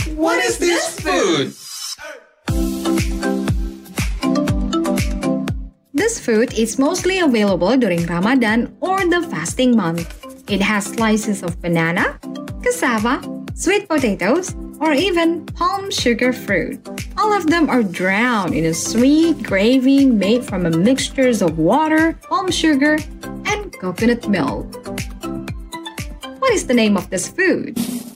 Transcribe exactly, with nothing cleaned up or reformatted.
What is this food? This food is mostly available during Ramadan or the fasting month. It has slices of banana, cassava, sweet potatoes, or even palm sugar fruit. All of them are drowned in a sweet gravy made from a mixture of water, palm sugar, and coconut milk. What is the name of this food?